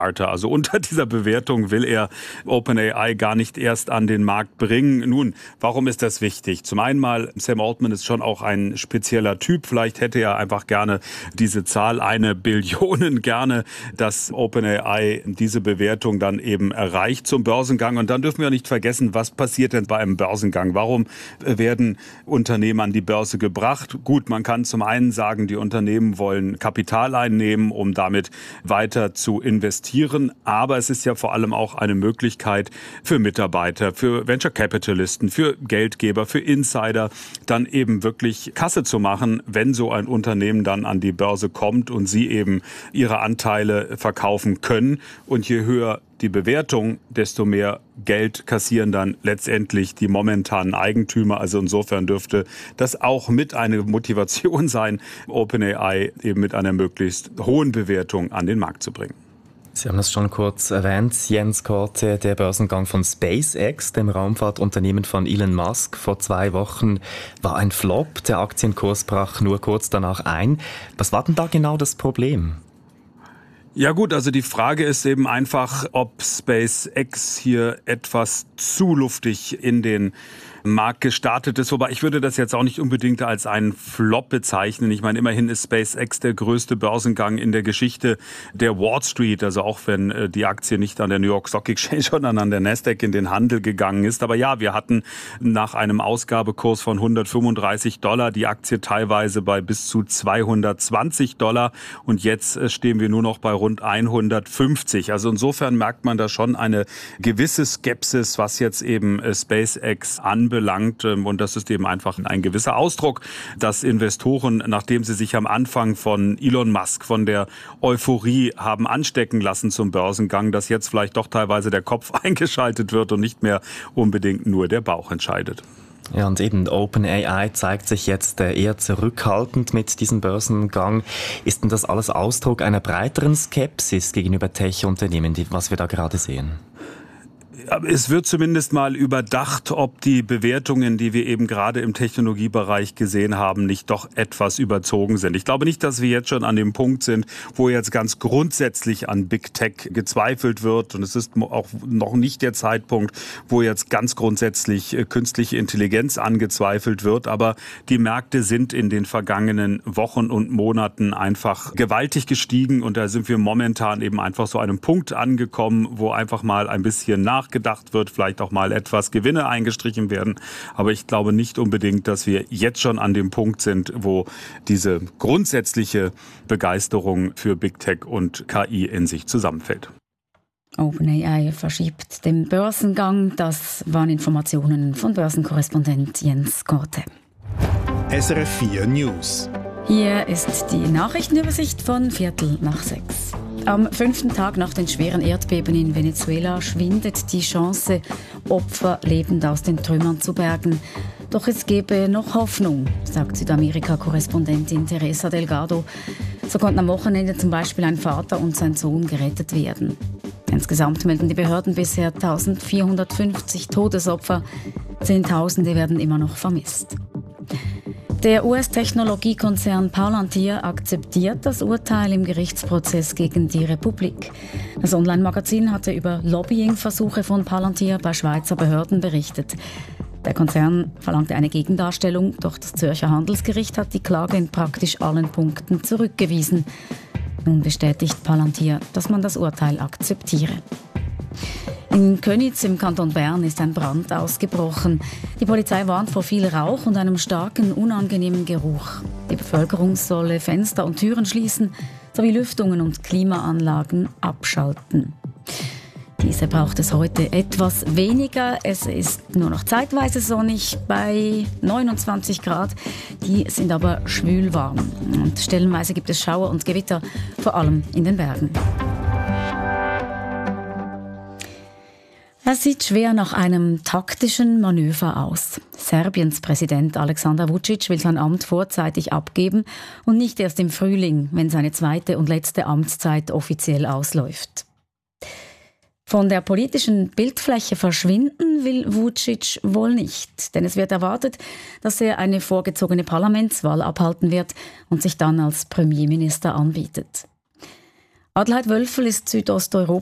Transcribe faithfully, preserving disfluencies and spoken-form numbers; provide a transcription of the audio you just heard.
Also unter dieser Bewertung will er OpenAI gar nicht erst an den Markt bringen. Nun, warum ist das wichtig? Zum einen mal, Sam Altman ist schon auch ein spezieller Typ. Vielleicht hätte er einfach gerne diese Zahl, eine Billion gerne, dass OpenAI diese Bewertung dann eben erreicht zum Börsengang. Und dann dürfen wir nicht vergessen, was passiert denn bei einem Börsengang? Warum werden Unternehmen an die Börse gebracht? Gut, man kann zum einen sagen, die Unternehmen wollen Kapital einnehmen, um damit weiter zu investieren. Aber es ist ja vor allem auch eine Möglichkeit für Mitarbeiter, für Venture Capitalisten, für Geldgeber, für Insider, dann eben wirklich Kasse zu machen, wenn so ein Unternehmen dann an die Börse kommt und sie eben ihre Anteile verkaufen können. Und je höher die Bewertung, desto mehr Geld kassieren dann letztendlich die momentanen Eigentümer. Also insofern dürfte das auch mit eine Motivation sein, OpenAI eben mit einer möglichst hohen Bewertung an den Markt zu bringen. Sie haben es schon kurz erwähnt, Jens Korte, der Börsengang von SpaceX, dem Raumfahrtunternehmen von Elon Musk, vor zwei Wochen war ein Flop. Der Aktienkurs brach nur kurz danach ein. Was war denn da genau das Problem? Ja gut, also die Frage ist eben einfach, ob SpaceX hier etwas zu luftig in den Markt gestartet ist. Wobei ich würde das jetzt auch nicht unbedingt als einen Flop bezeichnen. Ich meine, immerhin ist SpaceX der größte Börsengang in der Geschichte der Wall Street. Also auch wenn die Aktie nicht an der New York Stock Exchange, sondern an der Nasdaq in den Handel gegangen ist. Aber ja, wir hatten nach einem Ausgabekurs von hundertfünfunddreißig Dollar die Aktie teilweise bei bis zu zweihundertzwanzig Dollar. Und jetzt stehen wir nur noch bei rund hundertfünfzig. Also insofern merkt man da schon eine gewisse Skepsis, was jetzt eben SpaceX anbelangt. Und das ist eben einfach ein gewisser Ausdruck, dass Investoren, nachdem sie sich am Anfang von Elon Musk, von der Euphorie haben anstecken lassen zum Börsengang, dass jetzt vielleicht doch teilweise der Kopf eingeschaltet wird und nicht mehr unbedingt nur der Bauch entscheidet. Ja, und eben OpenAI zeigt sich jetzt eher zurückhaltend mit diesem Börsengang. Ist denn das alles Ausdruck einer breiteren Skepsis gegenüber Tech-Unternehmen, was wir da gerade sehen? Es wird zumindest mal überdacht, ob die Bewertungen, die wir eben gerade im Technologiebereich gesehen haben, nicht doch etwas überzogen sind. Ich glaube nicht, dass wir jetzt schon an dem Punkt sind, wo jetzt ganz grundsätzlich an Big Tech gezweifelt wird. Und es ist auch noch nicht der Zeitpunkt, wo jetzt ganz grundsätzlich künstliche Intelligenz angezweifelt wird. Aber die Märkte sind in den vergangenen Wochen und Monaten einfach gewaltig gestiegen. Und da sind wir momentan eben einfach so an einem Punkt angekommen, wo einfach mal ein bisschen nachgedacht wird, vielleicht auch mal etwas Gewinne eingestrichen werden. Aber ich glaube nicht unbedingt, dass wir jetzt schon an dem Punkt sind, wo diese grundsätzliche Begeisterung für Big Tech und K I in sich zusammenfällt. OpenAI verschiebt den Börsengang. Das waren Informationen von Börsenkorrespondent Jens Korte. S R F vier News. Hier ist die Nachrichtenübersicht von Viertel nach sechs. Am fünften Tag nach den schweren Erdbeben in Venezuela schwindet die Chance, Opfer lebend aus den Trümmern zu bergen. Doch es gebe noch Hoffnung, sagt Südamerika-Korrespondentin Teresa Delgado. So konnten am Wochenende zum Beispiel ein Vater und sein Sohn gerettet werden. Insgesamt melden die Behörden bisher eintausendvierhundertfünfzig Todesopfer. Zehntausende werden immer noch vermisst. Der U S-Technologiekonzern Palantir akzeptiert das Urteil im Gerichtsprozess gegen die Republik. Das Online-Magazin hatte über Lobbying-Versuche von Palantir bei Schweizer Behörden berichtet. Der Konzern verlangte eine Gegendarstellung, doch das Zürcher Handelsgericht hat die Klage in praktisch allen Punkten zurückgewiesen. Nun bestätigt Palantir, dass man das Urteil akzeptiere. In Köniz im Kanton Bern ist ein Brand ausgebrochen. Die Polizei warnt vor viel Rauch und einem starken, unangenehmen Geruch. Die Bevölkerung solle Fenster und Türen schließen, sowie Lüftungen und Klimaanlagen abschalten. Diese braucht es heute etwas weniger. Es ist nur noch zeitweise sonnig bei neunundzwanzig Grad. Die sind aber schwül warm. Und stellenweise gibt es Schauer und Gewitter, vor allem in den Bergen. Es sieht schwer nach einem taktischen Manöver aus. Serbiens Präsident Aleksandar Vučić will sein Amt vorzeitig abgeben und nicht erst im Frühling, wenn seine zweite und letzte Amtszeit offiziell ausläuft. Von der politischen Bildfläche verschwinden will Vučić wohl nicht, denn es wird erwartet, dass er eine vorgezogene Parlamentswahl abhalten wird und sich dann als Premierminister anbietet. Adelheid Wölffel ist Südosteuropa